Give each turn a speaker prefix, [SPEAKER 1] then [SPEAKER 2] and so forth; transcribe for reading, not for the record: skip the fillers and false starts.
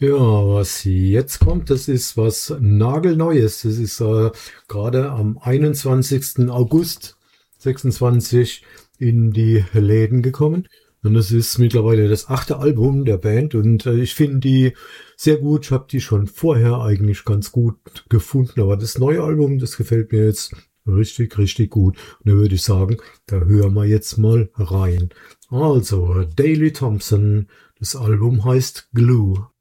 [SPEAKER 1] Ja, was jetzt kommt, das ist was Nagelneues. Das ist gerade am 21. August 26 in die Läden gekommen. Und das ist mittlerweile das 8. Album der Band und ich finde die sehr gut. Ich habe die schon vorher eigentlich ganz gut gefunden, aber das neue Album, das gefällt mir jetzt richtig, richtig gut. Und da würde ich sagen, da hören wir jetzt mal rein. Also, Daley Thompson, das Album heißt Glue.